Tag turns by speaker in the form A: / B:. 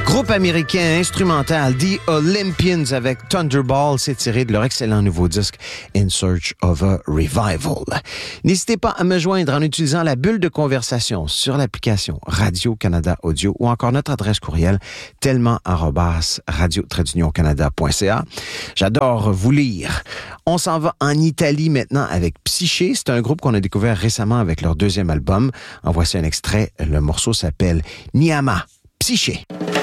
A: Groupe américain instrumental The Olympians avec Thunderball, c'est tiré de leur excellent nouveau disque In Search of a Revival. N'hésitez pas à me joindre en utilisant la bulle de conversation sur l'application Radio-Canada Audio ou encore notre adresse courriel tellement@radio-canada.ca. J'adore vous lire. On s'en va en Italie maintenant avec Psyché. C'est un groupe qu'on a découvert récemment avec leur deuxième album. En voici un extrait. Le morceau s'appelle Niama. Psyché.